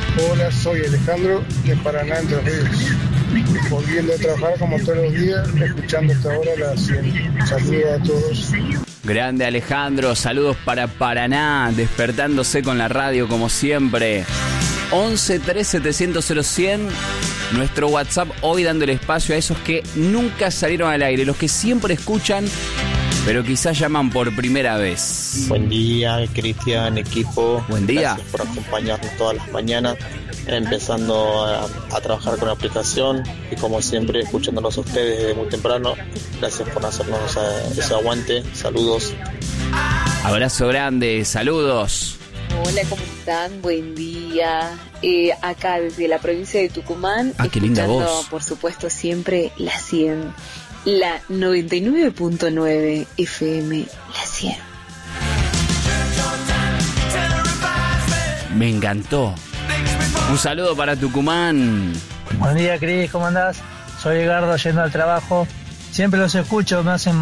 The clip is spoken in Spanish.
Hola, soy Alejandro de Paraná, Entre Ríos. Volviendo a trabajar como todos los días, escuchando hasta ahora la 100. Saludos a todos. Grande Alejandro, saludos para Paraná, despertándose con la radio como siempre. 11 3 700 0100, nuestro WhatsApp, hoy dándole espacio a esos que nunca salieron al aire, los que siempre escuchan, pero quizás llaman por primera vez. Buen día, Cristian, equipo. Buen día. Gracias por acompañarnos todas las mañanas, empezando a trabajar con la aplicación y como siempre escuchándolos a ustedes desde muy temprano. Gracias por hacernos ese aguante. Saludos. Abrazo grande, saludos. Hola, ¿cómo están? Buen día. Acá desde la provincia de Tucumán, qué linda voz. Por supuesto siempre la 100, la 99.9 FM, la 100. Me encantó. Un saludo para Tucumán. Buen día, Cris, ¿cómo andás? Soy Edgardo, yendo al trabajo. Siempre los escucho, me hacen